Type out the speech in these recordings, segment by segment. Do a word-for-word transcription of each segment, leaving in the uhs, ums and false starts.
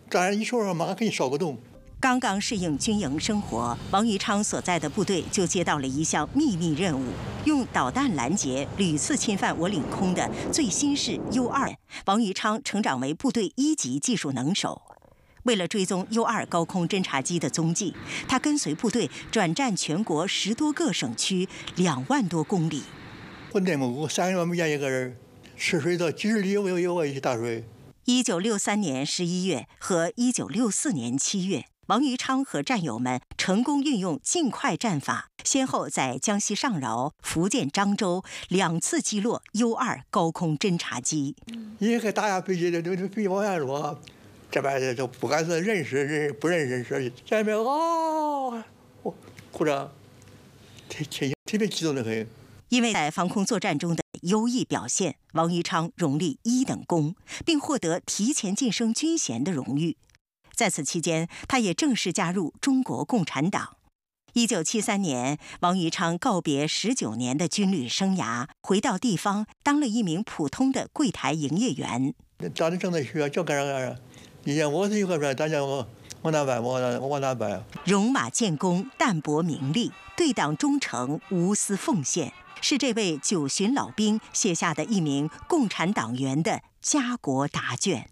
当然一说说马上给你烧个洞。 刚刚适应军营生活，王于昌所在的部队就接到了一项秘密任务，用导弹拦截屡次侵犯我领空的最新式 U 二。王于昌成长为部队一级技术能手。为了追踪 U 二高空侦察机的踪迹，他跟随部队转战全国十多个省区，两万多公里。 我内蒙古三十万没见一个人，吃水到几十里有有我一大水。 一九六三年十一月和一九六四年七月，王于昌和战友们成功运用尽快战法，先后在江西上饶、福建漳州两次击落 U 二高空侦察机。 一个大架飞机，这这飞机往下落，这边就不敢是认识认不认识识，这边啊，我鼓掌，特特特别激动的很。 因为在防空作战中的优异表现，王于昌荣立一等功，并获得提前晋升军衔的荣誉。在此期间，他也正式加入中国共产党。一九七三年，王于昌告别十九年的军旅生涯，回到地方当了一名普通的柜台营业员。 长得正在学，就干啥干啥。以前我是一个说，大家我往哪办，我往往哪办。 戎马建功，淡泊名利，对党忠诚，无私奉献，是这位九旬老兵写下的一名共产党员的家国答卷。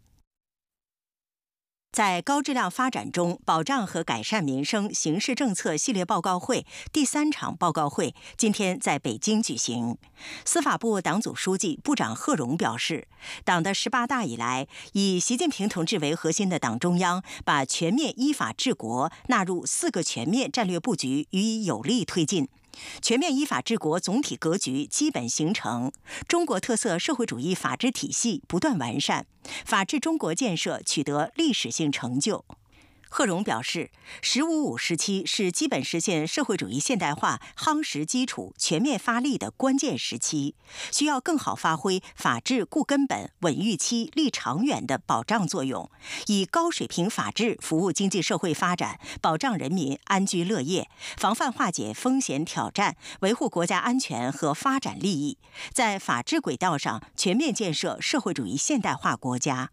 在高质量发展中保障和改善民生形势政策系列报告会第三场报告会今天在北京举行。司法部党组书记、部长贺荣表示，党的十八大以来，以习近平同志为核心的党中央把全面依法治国纳入四个全面战略布局予以有力推进。全面依法治国总体格局基本形成，中国特色社会主义法治体系不断完善，法治中国建设取得历史性成就。贺荣表示，“十五五”时期是基本实现社会主义现代化夯实基础、全面发力的关键时期，需要更好发挥法治固根本、稳预期、立长远的保障作用，以高水平法治服务经济社会发展，保障人民安居乐业，防范化解风险挑战，维护国家安全和发展利益，在法治轨道上全面建设社会主义现代化国家。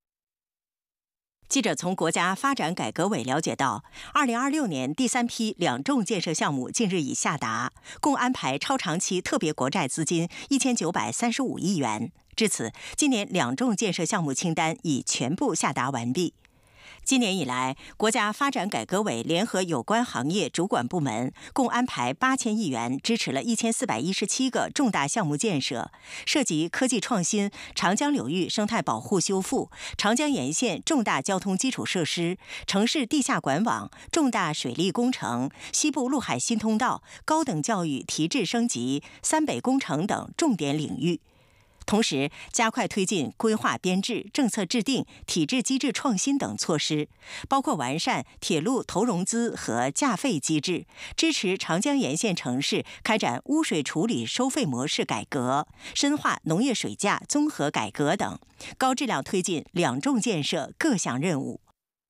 记者从国家发展改革委了解到，二零二六年第三批两重建设项目近日已下达，共安排超长期特别国债资金一千九百三十五亿元。至此，今年两重建设项目清单已全部下达完毕。今年以来，国家发展改革委联合有关行业主管部门，共安排八千亿元，支持了一千四百一十七个重大项目建设，涉及科技创新、长江流域生态保护修复、长江沿线重大交通基础设施、城市地下管网、重大水利工程、西部陆海新通道、高等教育提质升级、三北工程等重点领域。同时，加快推进规划编制、政策制定、体制机制创新等措施，包括完善铁路投融资和价费机制，支持长江沿线城市开展污水处理收费模式改革，深化农业水价综合改革等，高质量推进两重建设各项任务。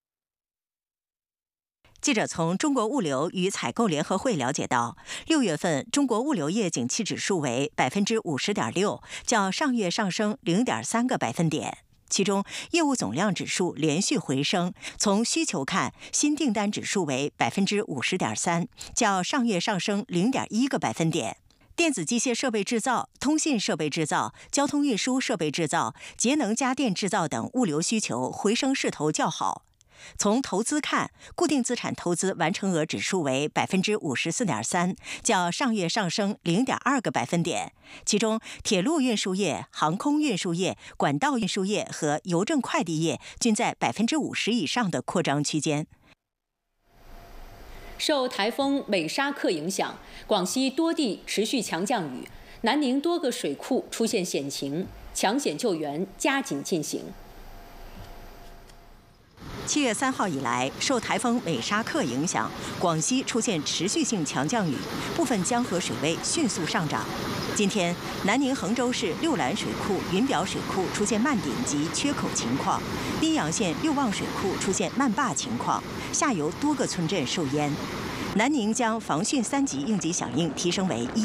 记者从中国物流与采购联合会了解到，六月份中国物流业景气指数为百分之五十点六，较上月上升零点三个百分点。其中，业务总量指数连续回升。从需求看，新订单指数为百分之五十点三，较上月上升零点一个百分点。电子机械设备制造、通信设备制造、交通运输设备制造、节能家电制造等物流需求回升势头较好。从投资看，固定资产投资完成额指数为百分之五十四点三，较上月上升零点二个百分点。其中，铁路运输业、航空运输业、管道运输业和邮政快递业均在百分之五十以上的扩张区间。 受台风美沙克影响，广西多地持续强降雨，南宁多个水库出现险情，抢险救援加紧进行。 七月三号以来，受台风美沙克影响，广西出现持续性强降雨，部分江河水位迅速上涨。今天，南宁衡州市六兰水库、云表水库出现漫顶及缺口情况，宾阳县六旺水库出现漫坝情况，下游多个村镇受淹。南宁将防汛三级应急响应提升为一。